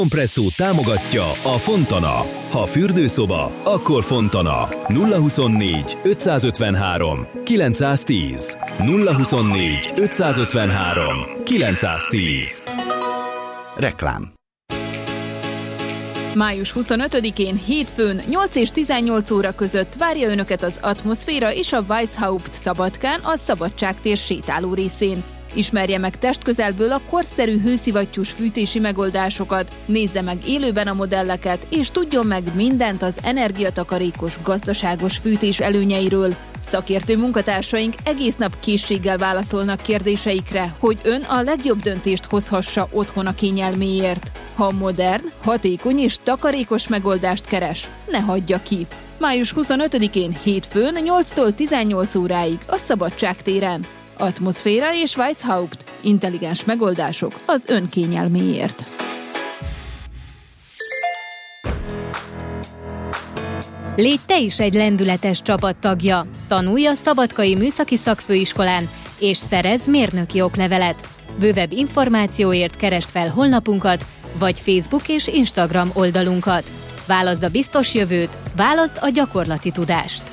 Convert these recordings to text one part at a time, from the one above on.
Kompresszó támogatja a Fontana. Ha fürdőszoba, akkor Fontana. 024 553 910. 024 553 910. Reklám. Május 25-én hétfőn 8 és 18 óra között várja Önöket az Atmoszféra és a Weishaupt Szabadkán a Szabadságtér sétáló részén. Ismerje meg testközelből a korszerű hőszivattyús fűtési megoldásokat, nézze meg élőben a modelleket, és tudjon meg mindent az energiatakarékos, gazdaságos fűtés előnyeiről. Szakértő munkatársaink egész nap készséggel válaszolnak kérdéseikre, hogy ön a legjobb döntést hozhassa otthon a kényelméért. Ha modern, hatékony és takarékos megoldást keres, ne hagyja ki! Május 25-én hétfőn 8-tól 18 óráig a Szabadságtéren. Atmoszféra és Weishaupt. Intelligens megoldások az ön kényelméért. Légy te is egy lendületes csapattagja. Tanulj a Szabadkai Műszaki Szakfőiskolán, és szerezz mérnöki oklevelet. Bővebb információért keresd fel honlapunkat, vagy Facebook és Instagram oldalunkat. Válaszd a biztos jövőt, válaszd a gyakorlati tudást.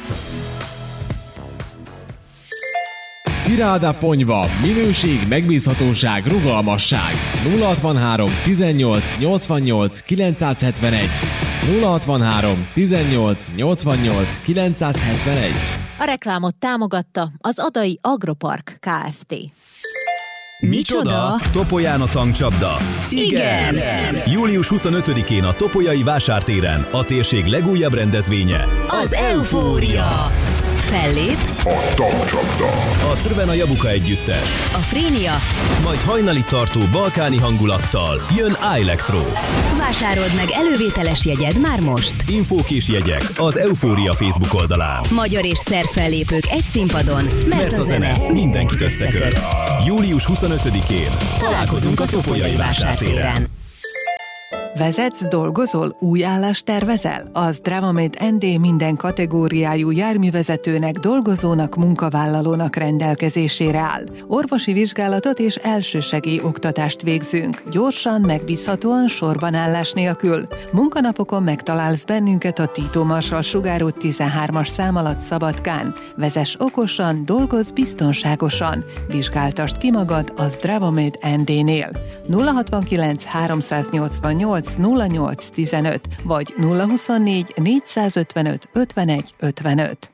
Ciráda Ponyva. Minőség, megbízhatóság, rugalmasság. 063 18 88 971. 063 18 88 971. A reklámot támogatta az Adai Agropark Kft. Micsoda? Topolyán a tankcsapda? Igen! Július 25-én a Topolyai Vásártéren a térség legújabb rendezvénye, Az Eufória. Fellép a tankcsapda, a Crvena Jabuka együttes, a Frénia, majd hajnalig tartó balkáni hangulattal jön Electro. Vásárold meg elővételes jegyed már most. Infók és jegyek az Eufória Facebook oldalán. Magyar és szerb fellépők egy színpadon, mert a zene mindenkit összeköt. Július 25-én találkozunk a Topolyai Vásártéren. Vezetsz, dolgozol, új állást tervezel? Az Dravamate ND minden kategóriájú járművezetőnek, dolgozónak, munkavállalónak rendelkezésére áll. Orvosi vizsgálatot és elsősegély oktatást végzünk. Gyorsan, megbízhatóan, sorbanállás nélkül. Munkanapokon megtalálsz bennünket a Tito Marsal sugárút 13-as szám alatt Szabadkán. Vezess okosan, dolgozz biztonságosan. Vizsgáltasd ki magad az Dravamate ND-nél. 069 388 0815 vagy 024 455 51 55.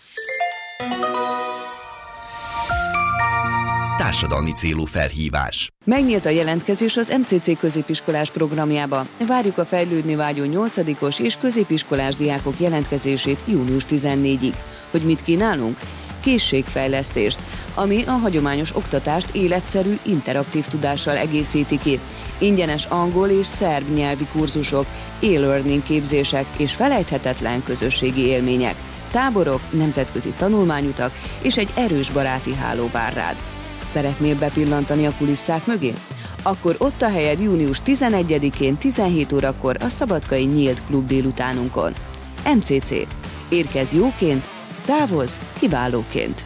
Társadalmi célú felhívás. Megnyílt a jelentkezés az MCC középiskolás programjába. Várjuk a fejlődni vágyó 8-os és középiskolás diákok jelentkezését július 14-ig. Hogy mit kínálunk? Készségfejlesztést, ami a hagyományos oktatást életszerű, interaktív tudással egészíti ki. Ingyenes angol és szerb nyelvi kurzusok, e-learning képzések és felejthetetlen közösségi élmények, táborok, nemzetközi tanulmányutak és egy erős baráti háló vár rád. Szeretnél bepillantani a kulisszák mögé? Akkor ott a helyed június 11-én 17 órakor a Szabadkai Nyílt Klub délutánunkon. MCC. Érkezz jóként, távozz kiválóként.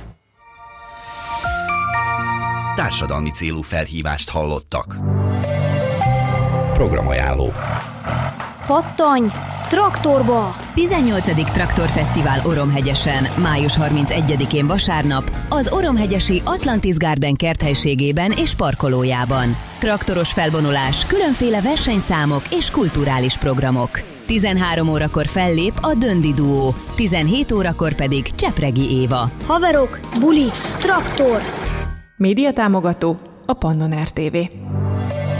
Társadalmi célú felhívást hallottak. Programajánló. Pattanj! Traktorba! 18. Traktorfesztivál Oromhegyesen, május 31-én vasárnap, az Oromhegyesi Atlantis Garden kerthelységében és parkolójában. Traktoros felvonulás, különféle versenyszámok és kulturális programok. 13 órakor fellép a Döndi Duó, 17 órakor pedig Csepregi Éva. Haverok, buli, traktor! Média támogató a Pannon RTV.